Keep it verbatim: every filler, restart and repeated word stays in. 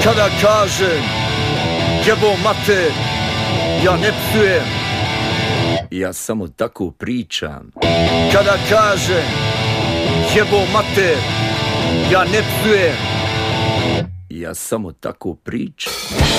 Kada kažem jebo mater, ja ne psujem, ja samo tako pričam. Kada kažem jebo mater, ja ne psujem, ja samo tako pričam.